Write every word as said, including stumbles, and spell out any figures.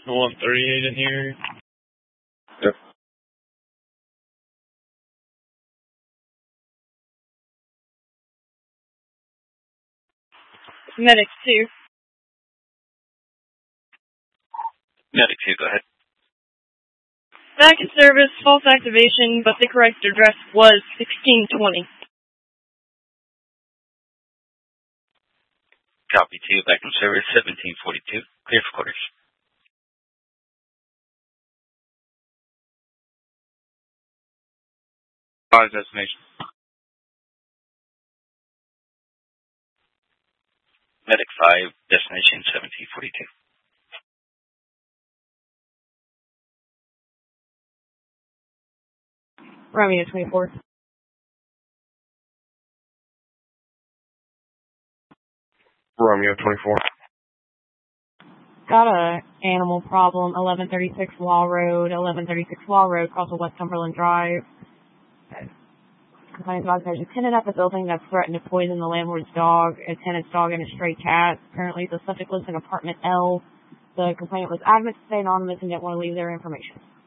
one thirty-eight in here. Yep. Medic two. Medic two, go ahead. Back in service, false activation, but the correct address was sixteen twenty. Copy two, back in service, seventeen forty-two. Clear for quarters. Five destination. Medic five, destination seventeen forty-two. Romeo twenty-four. Romeo twenty-four. Got a animal problem, eleven thirty-six Wall Road, eleven thirty-six Wall Road, across of West Cumberland Drive. Complaint about there's a tenant at the building that's threatened to poison the landlord's dog, a tenant's dog, and a stray cat. Apparently the subject lives in apartment L. The complainant was adamant to stay anonymous and didn't want to leave their information.